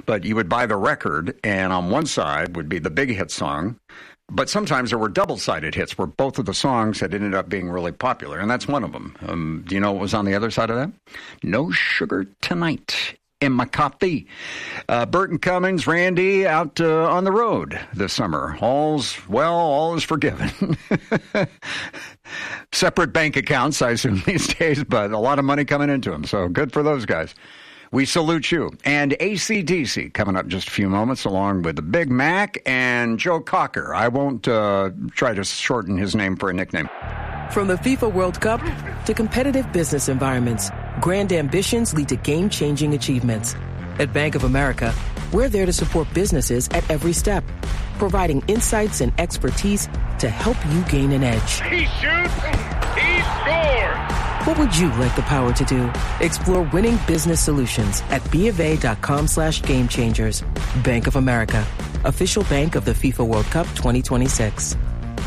but you would buy the record, and on one side would be the big hit song. But sometimes there were double-sided hits where both of the songs had ended up being really popular, and that's one of them. Do you know what was on the other side of that? No Sugar Tonight in My Coffee. Burton Cummings, Randy out on the road this summer. All is forgiven. Separate bank accounts, I assume, these days, but a lot of money coming into them, so good for those guys. We salute you. And AC/DC coming up in just a few moments, along with the Big Mac and Joe Cocker. I won't try to shorten his name for a nickname. From the FIFA World Cup to competitive business environments, grand ambitions lead to game-changing achievements. At Bank of America, we're there to support businesses at every step, providing insights and expertise to help you gain an edge. He shoots, he scores! What would you like the power to do? Explore winning business solutions at BofA.com/gamechangers. Bank of America, official bank of the FIFA World Cup 2026.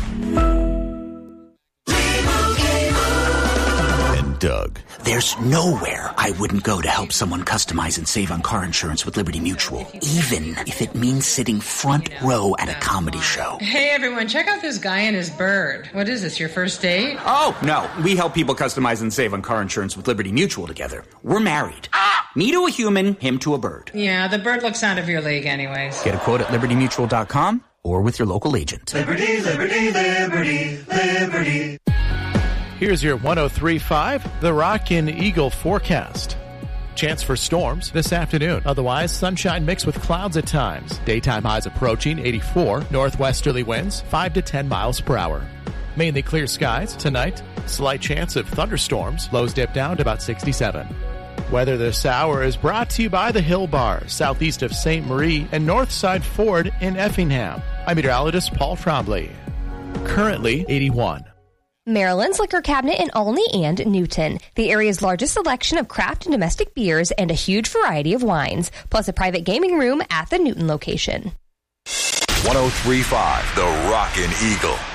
Doug. There's nowhere I wouldn't go to help someone customize and save on car insurance with Liberty Mutual, even if it means sitting front row at a comedy show. Hey, everyone, check out this guy and his bird. What is this, your first date? Oh, no. We help people customize and save on car insurance with Liberty Mutual together. We're married. Me to a human, him to a bird. Yeah, the bird looks out of your league anyways. Get a quote at libertymutual.com or with your local agent. Liberty, liberty, liberty, liberty. Here's your 103.5 The Rockin' Eagle forecast. Chance for storms this afternoon. Otherwise, sunshine mixed with clouds at times. Daytime highs approaching 84. Northwesterly winds 5 to 10 miles per hour. Mainly clear skies tonight. Slight chance of thunderstorms. Lows dip down to about 67. Weather this hour is brought to you by the Hill Bar, southeast of St. Marie and Northside Ford in Effingham. I'm meteorologist Paul Trombley. Currently 81. Maryland's Liquor Cabinet in Olney and Newton. The area's largest selection of craft and domestic beers and a huge variety of wines, plus a private gaming room at the Newton location. 103.5 The Rockin' Eagle.